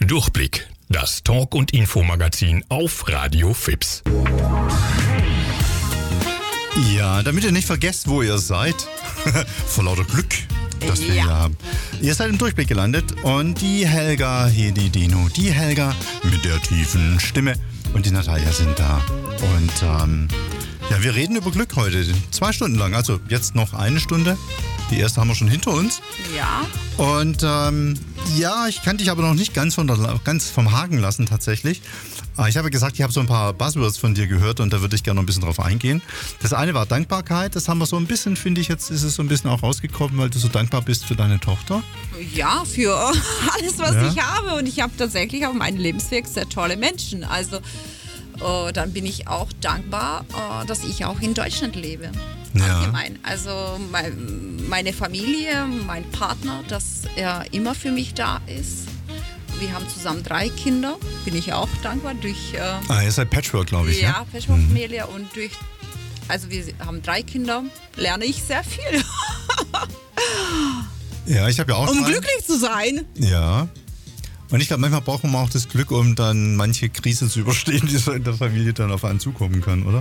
Durchblick, das Talk- und Infomagazin auf Radio FIPS. Ja, damit ihr nicht vergesst, wo ihr seid, vor lauter Glück, das wir hier haben. Ihr seid im Durchblick gelandet und die Helga, hier die Dino, die Helga mit der tiefen Stimme und die Natalia sind da. Und ja, wir reden über Glück heute, 2 Stunden lang, also jetzt noch 1 Stunde. Die erste haben wir schon hinter uns. Ja. Und ja, ich kann dich aber noch nicht ganz vom Haken lassen tatsächlich. Ich habe gesagt, ich habe so ein paar Buzzwords von dir gehört und da würde ich gerne noch ein bisschen drauf eingehen. Das eine war Dankbarkeit, das haben wir so ein bisschen, finde ich, jetzt ist es so ein bisschen auch rausgekommen, weil du so dankbar bist für deine Tochter. Ja, für alles, was ich habe. Und ich habe tatsächlich auf meinem Lebensweg sehr tolle Menschen. Also dann bin ich auch dankbar, dass ich auch in Deutschland lebe. Ja. Allgemein. Also meine Familie, mein Partner, dass er immer für mich da ist. Wir haben zusammen 3 Kinder, bin ich auch dankbar. Ihr seid Patchwork, glaube ich. Ja, Patchwork-Familie. Und also wir haben 3 Kinder, lerne ich sehr viel. Ja, ich habe ja auch Um 3. glücklich zu sein. Ja. Und ich glaube, manchmal braucht man auch das Glück, um dann manche Krise zu überstehen, die so in der Familie dann auf einen zukommen kann, oder?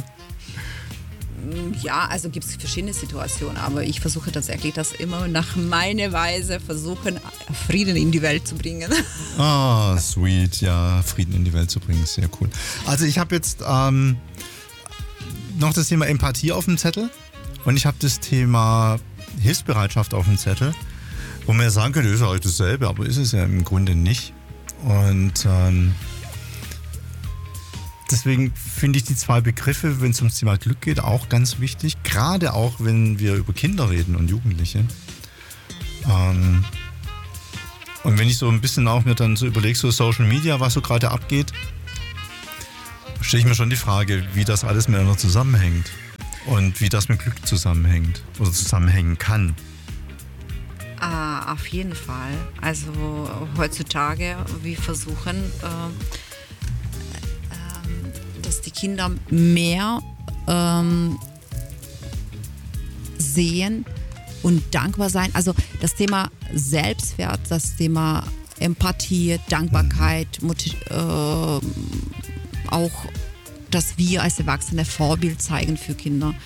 Ja, also gibt es verschiedene Situationen, aber ich versuche tatsächlich, das immer nach meiner Weise versuchen, Frieden in die Welt zu bringen. Ah, sweet, ja, Frieden in die Welt zu bringen, sehr cool. Also ich habe jetzt noch das Thema Empathie auf dem Zettel und ich habe das Thema Hilfsbereitschaft auf dem Zettel, wo man ja sagen könnte, ist ja eigentlich dasselbe, aber ist es ja im Grunde nicht. Und deswegen finde ich die 2 Begriffe, wenn es ums Thema Glück geht, auch ganz wichtig. Gerade auch, wenn wir über Kinder reden und Jugendliche. Und wenn ich so ein bisschen auch mir dann so überlege, so Social Media, was so gerade abgeht, stelle ich mir schon die Frage, wie das alles miteinander zusammenhängt. Und wie das mit Glück zusammenhängt oder zusammenhängen kann. Auf jeden Fall. Also heutzutage, wir versuchen, dass die Kinder mehr sehen und dankbar sein. Also das Thema Selbstwert, das Thema Empathie, Dankbarkeit, auch, dass wir als Erwachsene Vorbild zeigen für Kinder.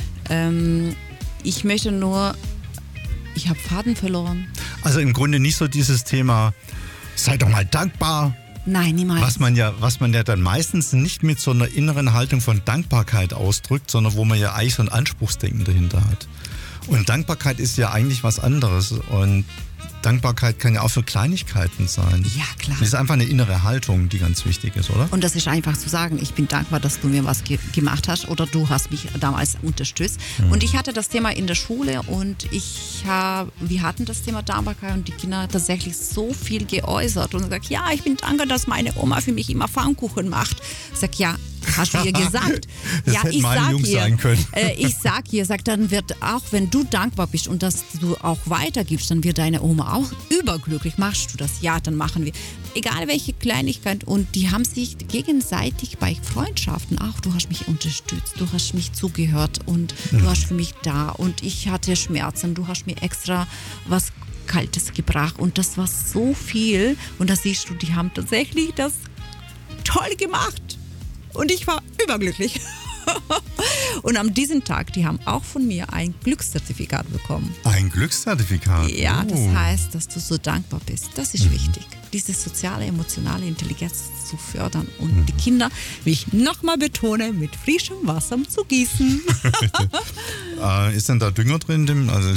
Ich möchte nur, ich habe Faden verloren. Also im Grunde nicht so dieses Thema, sei doch mal dankbar. Nein, niemals. Was man ja dann meistens nicht mit so einer inneren Haltung von Dankbarkeit ausdrückt, sondern wo man ja eigentlich so ein Anspruchsdenken dahinter hat. Und Dankbarkeit ist ja eigentlich was anderes. Und Dankbarkeit kann ja auch für Kleinigkeiten sein. Ja, klar. Das ist einfach eine innere Haltung, die ganz wichtig ist, oder? Und das ist einfach zu sagen, ich bin dankbar, dass du mir was gemacht hast oder du hast mich damals unterstützt. Und ich hatte das Thema in der Schule und wir hatten das Thema Dankbarkeit und die Kinder tatsächlich so viel geäußert und gesagt, ja, ich bin dankbar, dass meine Oma für mich immer Pfannkuchen macht. Ich sag, ja, hast du ihr gesagt? Das ja, hätten meine Jungs sein können. Ich sag ihr, dann wird auch, wenn du dankbar bist und dass du auch weitergibst, dann wird deine Oma auch überglücklich. Machst du das? Ja, dann machen wir. Egal welche Kleinigkeit. Und die haben sich gegenseitig bei Freundschaften auch, du hast mich unterstützt, du hast mich zugehört und du hast für mich da und ich hatte Schmerzen, du hast mir extra was Kaltes gebracht und das war so viel. Und da siehst du, die haben tatsächlich das toll gemacht. Und ich war überglücklich. Und an diesem Tag, die haben auch von mir ein Glückszertifikat bekommen. Ein Glückszertifikat? Ja, das heißt, dass du so dankbar bist. Das ist wichtig. Diese soziale, emotionale Intelligenz zu fördern und die Kinder, wie ich nochmal betone, mit frischem Wasser zu gießen. Ist denn da Dünger drin? Also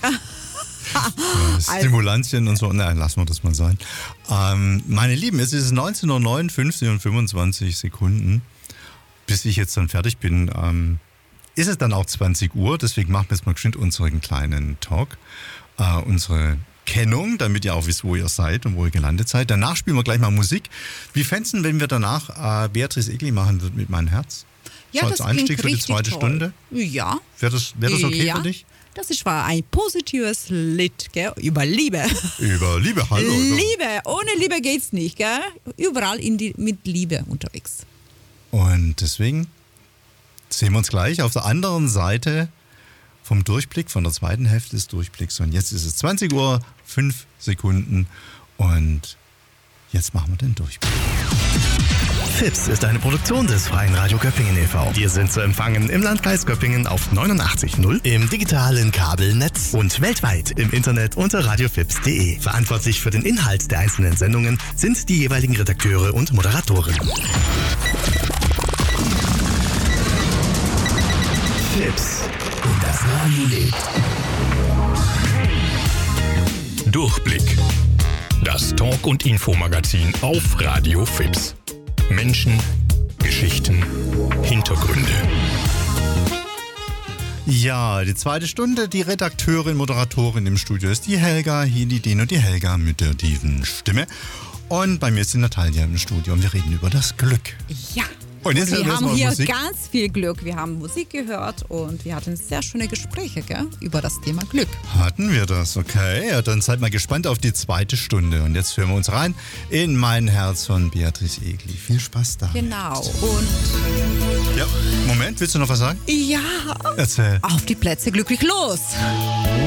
Stimulantien und so. Nein, lassen wir das mal sein. Meine Lieben, es ist 19:59 und 25 Sekunden. Bis ich jetzt dann fertig bin, ist es dann auch 20 Uhr. Deswegen machen wir jetzt mal geschwind unseren kleinen Talk, unsere Kennung, damit ihr auch wisst, wo ihr seid und wo ihr gelandet seid. Danach spielen wir gleich mal Musik. Wie fändest du, wenn wir danach Beatrice Egli machen wird mit Mein Herz? Ja, so als das Einstieg für die richtig zweite toll. Stunde? Ja. Wäre das okay für dich? Das war ein positives Lied, gell? Über Liebe. Über Liebe, hallo. Liebe, ohne Liebe geht's nicht, gell? Überall mit Liebe unterwegs. Und deswegen sehen wir uns gleich auf der anderen Seite vom Durchblick, von der zweiten Hälfte des Durchblicks. Und jetzt ist es 20 Uhr, 5 Sekunden und Jetzt machen wir den Durchblick. FIPS ist eine Produktion des Freien Radio Göppingen e.V. Wir sind zu empfangen im Landkreis Göppingen auf 89.0, im digitalen Kabelnetz und weltweit im Internet unter radiofips.de. Verantwortlich für den Inhalt der einzelnen Sendungen sind die jeweiligen Redakteure und Moderatoren. FIPS. Und das Radio lebt. Durchblick. Das Talk- und Infomagazin auf Radio FIPS. Menschen, Geschichten, Hintergründe. Ja, die zweite Stunde, die Redakteurin, Moderatorin im Studio ist die Helga, hier die Dino, die Helga mit der tiefen Stimme. Und bei mir ist die Natalia im Studio und wir reden über das Glück. Ja. Und jetzt wir haben hier Musik. ganz viel Glück. Wir haben Musik gehört und wir hatten sehr schöne Gespräche, gell, über das Thema Glück. Hatten wir das, okay. Ja, dann seid mal gespannt auf die zweite Stunde. Und jetzt hören wir uns rein in Mein Herz von Beatrice Egli. Viel Spaß da. Genau. Und ja, Moment, willst du noch was sagen? ja, Erzähl. auf die Plätze glücklich los.